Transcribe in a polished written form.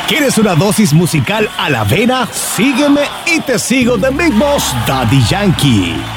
¿Quieres una dosis musical a la vena? Sígueme y te sigo de Big Boss Daddy Yankee.